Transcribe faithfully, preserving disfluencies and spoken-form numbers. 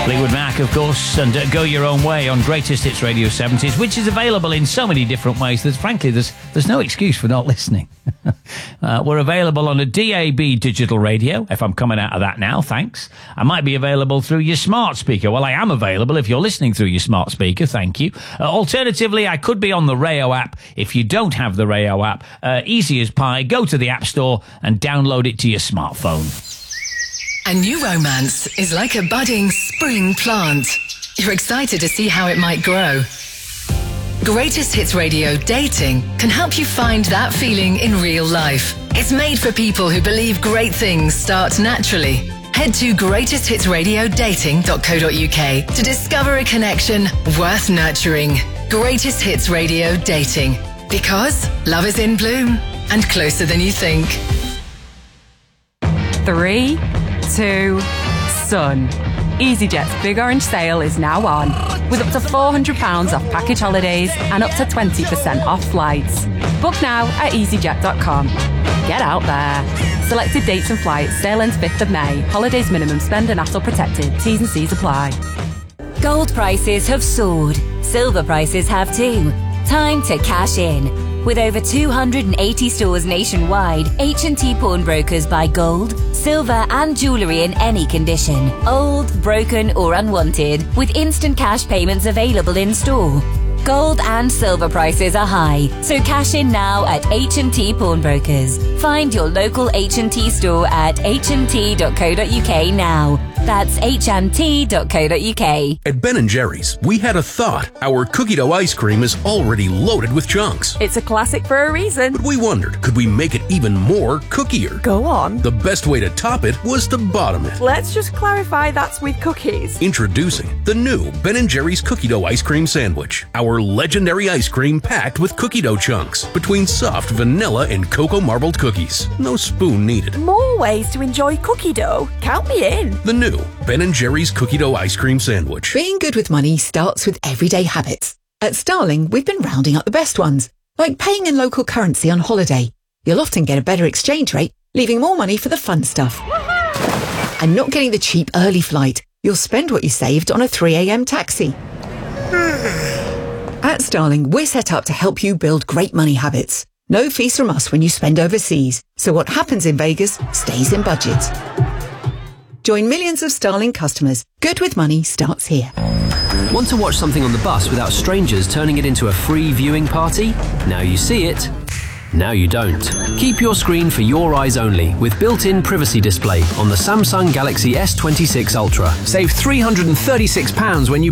Fleetwood Mac, of course, and uh, Go Your Own Way on Greatest Hits Radio seventies, which is available in so many different ways that, frankly, there's there's no excuse for not listening. uh, we're available on a D A B digital radio, if I'm coming out of that now, thanks. I might be available through your smart speaker. Well, I am available if you're listening through your smart speaker, thank you. Uh, alternatively, I could be on the Rayo app. If you don't have the Rayo app, uh, easy as pie, go to the App Store and download it to your smartphone. A new romance is like a budding spring plant. You're excited to see how it might grow. Greatest Hits Radio Dating can help you find that feeling in real life. It's made for people who believe great things start naturally. Head to greatest hits radio dating dot co dot uk to discover a connection worth nurturing. Greatest Hits Radio Dating. Because love is in bloom and closer than you think. Three, two, sun. EasyJet's Big Orange Sale is now on, with up to four hundred pounds off package holidays and up to twenty percent off flights. Book now at easy jet dot com. Get out there. Selected dates and flights, sale ends fifth of May. Holidays minimum spend and hassle protected. T's and C's apply. Gold prices have soared. Silver prices have too. Time to cash in. With over two hundred eighty stores nationwide, H and T Pawnbrokers buy gold, silver and jewellery in any condition, old, broken or unwanted, with instant cash payments available in store. Gold and silver prices are high, so cash in now at H and T Pawnbrokers. Find your local H and T store at h and t dot co dot uk now. That's h and t dot co dot uk. At Ben and Jerry's, we had a thought. Our cookie dough ice cream is already loaded with chunks. It's a classic for a reason. But we wondered, could we make it even more cookier? Go on. The best way to top it was to bottom it. Let's just clarify that's with cookies. Introducing the new Ben and Jerry's cookie dough ice cream sandwich. Our legendary ice cream packed with cookie dough chunks between soft vanilla and cocoa marbled cookies. No spoon needed. More ways to enjoy cookie dough. Count me in. The new Ben and Jerry's cookie dough ice cream sandwich. Being good with money starts with everyday habits. At Starling, we've been rounding up the best ones, like paying in local currency on holiday. You'll often get a better exchange rate, leaving more money for the fun stuff. And not getting the cheap early flight. You'll spend what you saved on a three a.m. taxi. At Starling, we're set up to help you build great money habits. No fees from us when you spend overseas, so what happens in Vegas stays in budget. Join millions of Starling customers. Good with money starts here. Want to watch something on the bus without strangers turning it into a free viewing party? Now you see it. Now you don't. Keep your screen for your eyes only with built-in privacy display on the Samsung Galaxy S twenty-six Ultra. Save three hundred thirty-six pounds when you